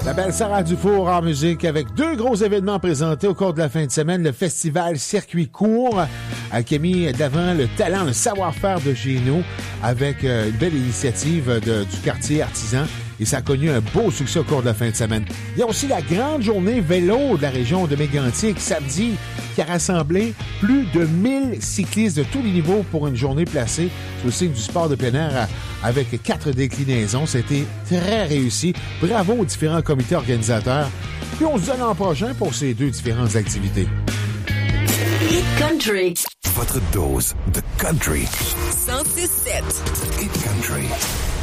La belle Sarah Dufour en musique avec deux gros événements présentés au cours de la fin de semaine. Le festival Circuit Court qui a mis d'avant le talent, le savoir-faire de chez nous avec une belle initiative du quartier artisan. Et ça a connu un beau succès au cours de la fin de semaine. Il y a aussi la grande journée vélo de la région de Mégantic, samedi, qui a rassemblé plus de 1000 cyclistes de tous les niveaux pour une journée placée sous le signe du sport de plein air avec 4 déclinaisons. C'était très réussi. Bravo aux différents comités organisateurs. Puis on se donne l'an prochain pour ces deux différentes activités. Hit Country. Votre dose de country. 106.7. Hit Country.